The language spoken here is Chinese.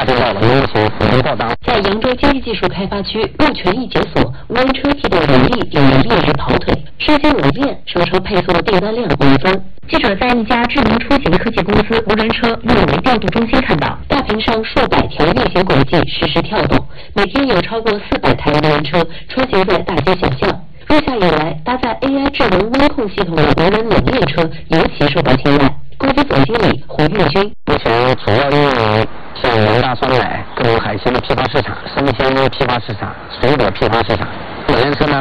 发电到了，目前已经到达。 在扬州经济技术开发区路权一解锁，无人车替代人力有了烈日跑腿，时间稳练，收车配送的订单量猛增。记者在一家智能出行科技公司无人车运维调度中心看到，大屏上数百条运行轨迹实时跳动，每天有超过400台无人车穿行在大街小巷。入夏以来，搭载 AI 智能温控系统的无人冷链车尤其受到青睐。公司总经理胡跃军： 目前主要运营像人大酸奶、各种海鲜的批发市场、生鲜的批发市场、水果批发市场。冷链车呢，